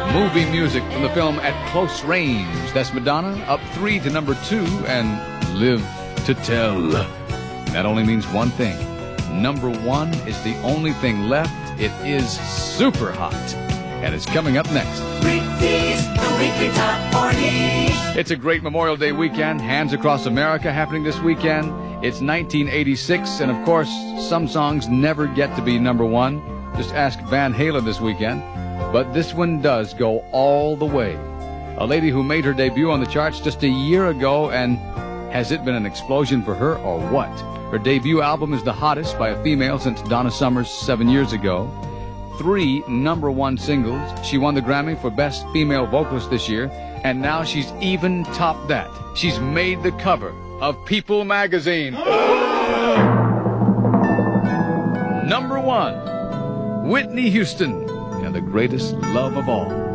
Movie music from the film At Close Range. That's Madonna, up 3 to number 2, and Live to Tell. That only means one thing. Number 1 is the only thing left. It is super hot. And it's coming up next. Ricky's the Weekly Top 40. It's a great Memorial Day weekend. Hands Across America happening this weekend. It's 1986, and of course, some songs never get to be number 1. Just ask Van Halen this weekend. But this one does go all the way. A lady who made her debut on the charts just a year ago, and has it been an explosion for her or what? Her debut album is the hottest by a female since Donna Summer's 7 years ago. 3 number 1 singles. She won the Grammy for Best Female Vocalist this year, and now she's even topped that. She's made the cover of People magazine. Number 1, Whitney Houston, and the greatest love of all.